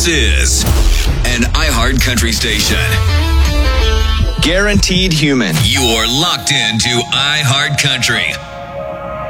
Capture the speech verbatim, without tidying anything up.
This is an iHeart Country station. Guaranteed human. You're locked into iHeart Country.